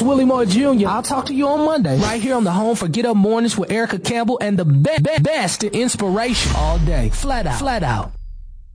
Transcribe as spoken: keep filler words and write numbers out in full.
host, Willie Moore Junior I'll talk to you on Monday, right here on the home for Get Up Mornings with Erica Campbell and the be- be- best in inspiration all day. Flat out. Flat out.